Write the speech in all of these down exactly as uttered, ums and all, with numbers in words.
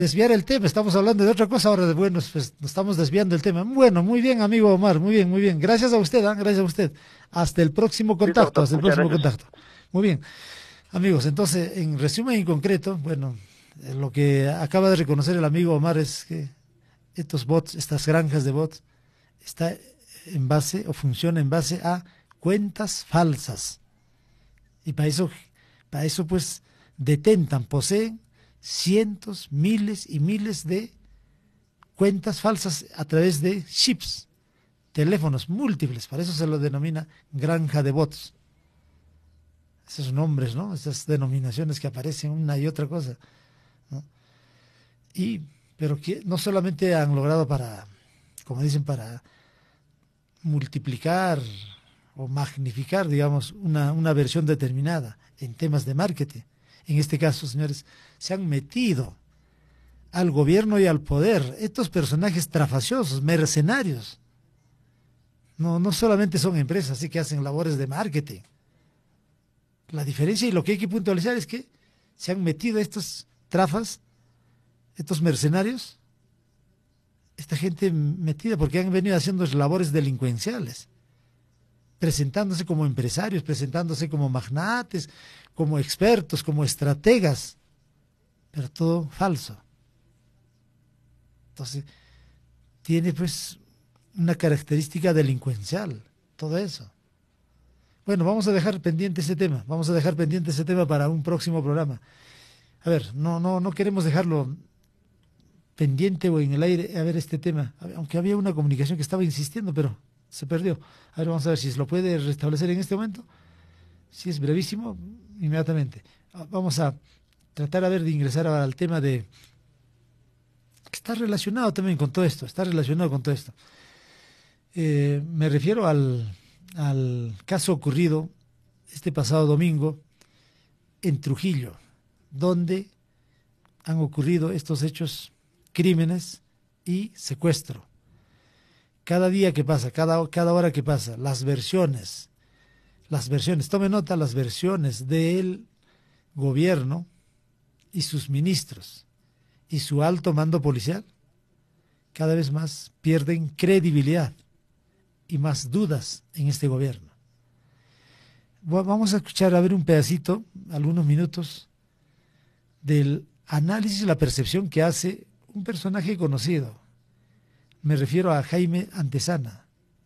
desviar el tema, estamos hablando de otra cosa ahora, de bueno, pues nos estamos desviando del tema. Bueno, muy bien, amigo Omar, muy bien, muy bien. Gracias a usted, ¿eh? Gracias a usted. Hasta el próximo Listo, contacto, doctor. hasta el Muchas próximo gracias. contacto. Muy bien, amigos, entonces, en resumen y en concreto, bueno, eh, lo que acaba de reconocer el amigo Omar es que estos bots, estas granjas de bots, está en base o funciona en base a cuentas falsas. Y para eso, para eso pues detentan, poseen cientos, miles y miles de cuentas falsas a través de chips, teléfonos múltiples. Para eso se lo denomina granja de bots. Esos nombres, ¿no? Esas denominaciones que aparecen una y otra cosa, ¿no? Y, pero que no solamente han logrado para, como dicen, para multiplicar o magnificar, digamos, una, una versión determinada en temas de marketing. En este caso, señores, se han metido al gobierno y al poder estos personajes trafaciosos, mercenarios. No, no solamente son empresas así que hacen labores de marketing. La diferencia y lo que hay que puntualizar es que se han metido estos trafas, estos mercenarios, esta gente metida porque han venido haciendo labores delincuenciales, presentándose como empresarios, presentándose como magnates, como expertos, como estrategas, pero todo falso. Entonces, tiene pues una característica delincuencial, todo eso. Bueno, vamos a dejar pendiente ese tema, vamos a dejar pendiente ese tema para un próximo programa. A ver, no, no, no queremos dejarlo pendiente o en el aire, a ver este tema, aunque había una comunicación que estaba insistiendo, pero se perdió. A ver, vamos a ver si se lo puede restablecer en este momento. Si es brevísimo, inmediatamente. Vamos a tratar a ver de ingresar ahora al tema de que está relacionado también con todo esto, está relacionado con todo esto. Eh, me refiero al, al caso ocurrido este pasado domingo en Trujillo, donde han ocurrido estos hechos, crímenes y secuestro. Cada día que pasa, cada, cada hora que pasa, las versiones, las versiones, tome nota, las versiones del gobierno y sus ministros y su alto mando policial, cada vez más pierden credibilidad y más dudas en este gobierno. Vamos a escuchar, a ver un pedacito, algunos minutos, del análisis y la percepción que hace un personaje conocido. Me refiero a Jaime Antesana.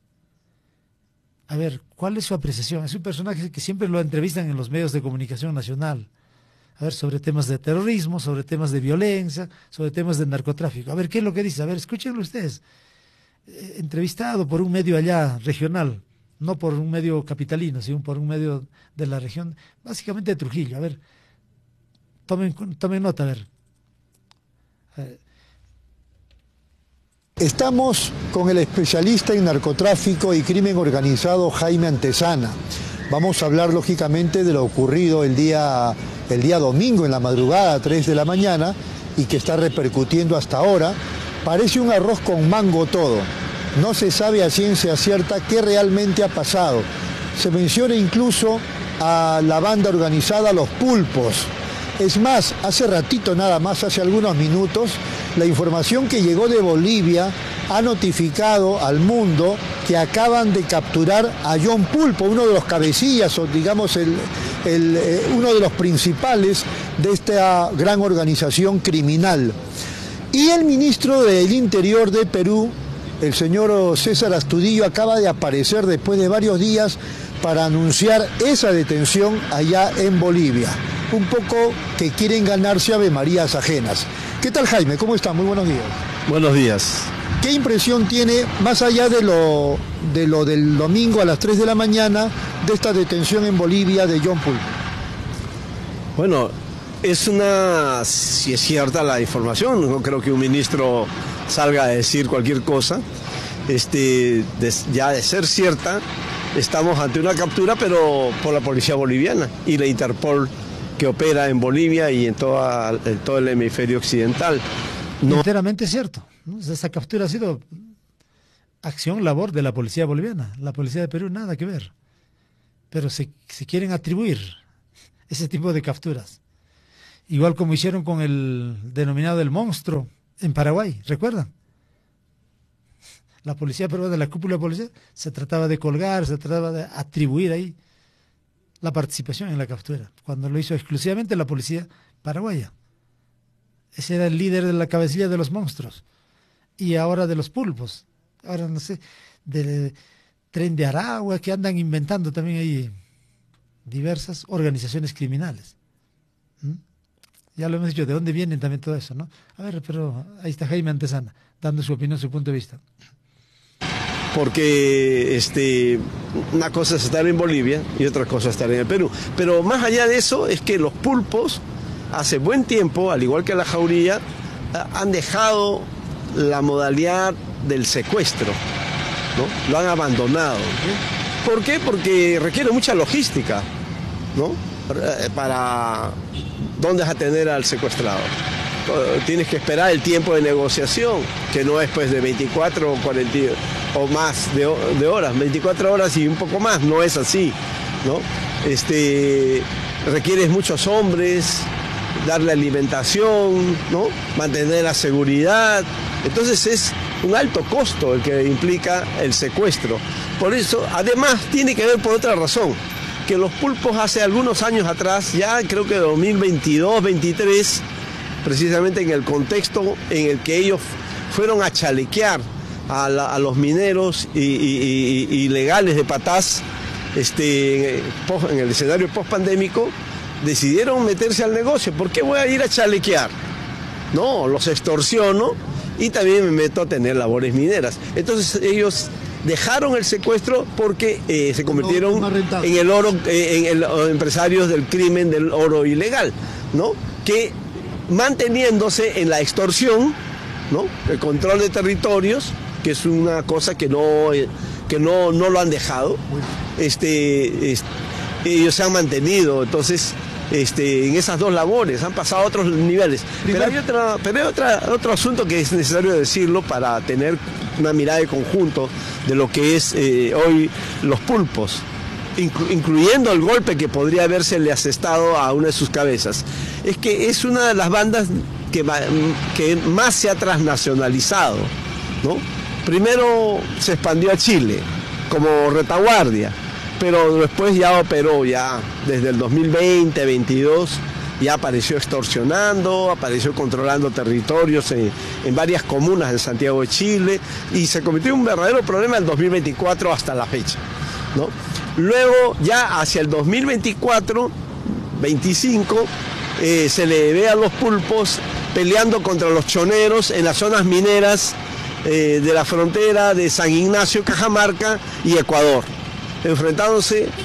A ver, ¿cuál es su apreciación? Es un personaje que siempre lo entrevistan en los medios de comunicación nacional. A ver, sobre temas de terrorismo, sobre temas de violencia, sobre temas de narcotráfico. A ver, ¿qué es lo que dice? A ver, escúchenlo ustedes. Eh, entrevistado por un medio allá regional, no por un medio capitalino, sino por un medio de la región, básicamente de Trujillo. A ver, tomen, tomen nota, a ver. A ver. Estamos con el especialista en narcotráfico y crimen organizado Jaime Antesana. Vamos a hablar lógicamente de lo ocurrido el día, el día domingo en la madrugada, tres de la mañana, y que está repercutiendo hasta ahora. Parece un arroz con mango todo. No se sabe a ciencia cierta qué realmente ha pasado. Se menciona incluso a la banda organizada Los Pulpos. Es más, hace ratito nada más, hace algunos minutos, la información que llegó de Bolivia ha notificado al mundo que acaban de capturar a John Pulpo, uno de los cabecillas, o digamos el, el, eh, uno de los principales de esta gran organización criminal. Y el ministro del Interior de Perú, el señor César Astudillo, acaba de aparecer después de varios días para anunciar esa detención allá en Bolivia. Un poco que quieren ganarse avemarías ajenas. ¿Qué tal, Jaime? ¿Cómo está? Muy buenos días. Buenos días. ¿Qué impresión tiene, más allá de lo, de lo del domingo a las tres de la mañana, de esta detención en Bolivia de John Pulpo? Bueno, es una, si es cierta la información, no creo que un ministro salga a decir cualquier cosa. Este, de, ya de ser cierta, estamos ante una captura, pero por la policía boliviana y la Interpol, que opera en Bolivia y en, toda, en todo el hemisferio occidental. No... Enteramente cierto, ¿no? Esa captura ha sido acción, labor de la policía boliviana. La policía de Perú nada que ver. Pero se, se quieren atribuir ese tipo de capturas. igual como hicieron con el denominado el monstruo en Paraguay, ¿recuerdan? La policía peruana, la cúpula de policía, se trataba de colgar, se trataba de atribuir ahí la participación en la captura, cuando lo hizo exclusivamente la policía paraguaya. Ese era el líder de la cabecilla de los monstruos. Y ahora de los pulpos. Ahora, no sé, del Tren de Aragua, que andan inventando también ahí diversas organizaciones criminales. ¿Mm? Ya lo hemos dicho, ¿de dónde vienen también todo eso, no? A ver, pero ahí está Jaime Antezana, dando su opinión, su punto de vista. Porque este, una cosa es estar en Bolivia y otra cosa es estar en el Perú. Pero más allá de eso es que los pulpos hace buen tiempo, al igual que la jauría, han dejado la modalidad del secuestro, ¿no? Lo han abandonado. ¿Por qué? Porque requiere mucha logística, ¿no? Para dónde vas a tener al secuestrado. Tienes que esperar el tiempo de negociación, que no es pues de veinticuatro o cuarenta o más de, de horas, veinticuatro horas y un poco más, no es así, ¿no? Este, requieres muchos hombres, darle alimentación, ¿no? Mantener la seguridad. Entonces es un alto costo el que implica el secuestro. Por eso, además, tiene que ver por otra razón, que los pulpos hace algunos años atrás, ya creo que dos mil veintidós, veintitrés, precisamente en el contexto en el que ellos fueron a chalequear a, la, a los mineros y, y, y, ilegales de Patás, este, en el escenario post-pandémico, decidieron meterse al negocio. ¿Por qué voy a ir a chalequear? No, los extorsiono y también me meto a tener labores mineras. Entonces ellos dejaron el secuestro porque eh, se convirtieron en el oro, eh, en el, en empresarios del crimen del oro ilegal, ¿no? Que manteniéndose en la extorsión, ¿no? El control de territorios, que es una cosa que no, que no, no lo han dejado. Este, este, ellos se han mantenido, entonces, este, en esas dos labores, han pasado a otros niveles. Pero hay, otra, pero hay otra, otro asunto que es necesario decirlo para tener una mirada de conjunto de lo que es eh, hoy los pulpos, inclu incluyendo el golpe que podría habérsele asestado a una de sus cabezas. Es que es una de las bandas que, que más se ha transnacionalizado, ¿no? Primero se expandió a Chile como retaguardia, pero después ya operó, ya desde el dos mil veinte, veintidós, ya apareció extorsionando, apareció controlando territorios en, en varias comunas de Santiago de Chile, y se convirtió en un verdadero problema el dos mil veinticuatro hasta la fecha, ¿no? Luego, ya hacia el dos mil veinticuatro, veinticinco, eh, se le ve a los pulpos peleando contra los choneros en las zonas mineras eh, de la frontera de San Ignacio, Cajamarca y Ecuador, enfrentándose eh,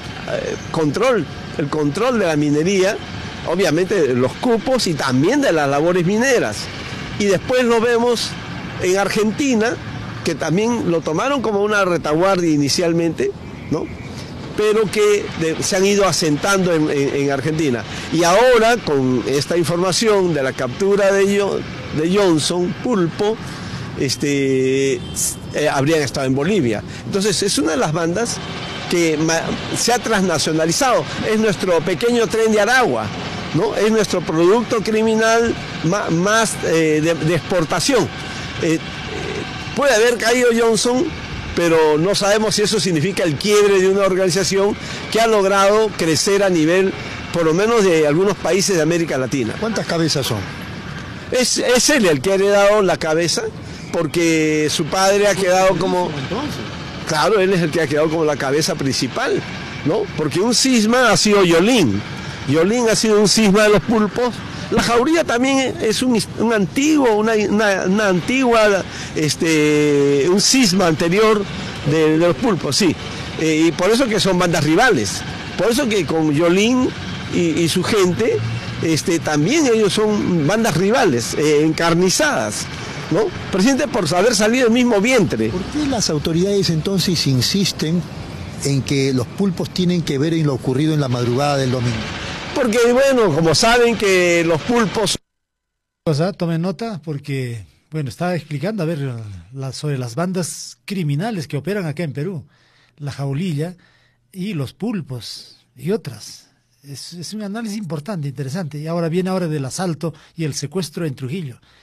control, el control de la minería, obviamente de los cupos y también de las labores mineras. Y después lo vemos en Argentina, que también lo tomaron como una retaguardia inicialmente, ¿no? Pero que de, se han ido asentando en, en, en Argentina. Y ahora, con esta información de la captura de, de Johnson, Pulpo, este, eh, habrían estado en Bolivia. Entonces, es una de las bandas que se ha transnacionalizado. Es nuestro pequeño Tren de Aragua, ¿no? Es nuestro producto criminal más, más eh, de, de exportación. Eh, puede haber caído Johnson, pero no sabemos si eso significa el quiebre de una organización que ha logrado crecer a nivel, por lo menos, de algunos países de América Latina. ¿Cuántas cabezas son? Es, es él el que ha heredado la cabeza, porque su padre ha quedado como... Claro, él es el que ha quedado como la cabeza principal, ¿no? Porque un cisma ha sido Yolín. Yolín ha sido un cisma de los pulpos. La jauría también es un, un antiguo, una, una, una antigua, este, un cisma anterior de, de los pulpos, sí. Eh, y por eso que son bandas rivales. Por eso que con Yolín y, y su gente, este, también ellos son bandas rivales, eh, encarnizadas, ¿no? Presidente, por haber salido del mismo vientre. ¿Por qué las autoridades entonces insisten en que los pulpos tienen que ver en lo ocurrido en la madrugada del domingo? Porque, bueno, como saben que los pulpos... Cosa, tomen nota, porque, bueno, estaba explicando, a ver, la, sobre las bandas criminales que operan acá en Perú, la jaulilla y los pulpos y otras. Es, es un análisis importante, interesante. Y ahora viene ahora del asalto y el secuestro en Trujillo.